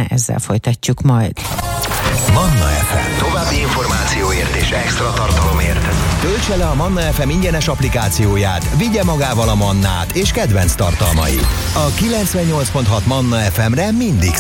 lehetne, ezzel folytatjuk majd. Manna FM. További információért és extra tartalomért töltse le a Manna FM ingyenes applikációját, vigye magával a Mannát és kedvenc tartalmait. A 98.6 Manna FM-re mindig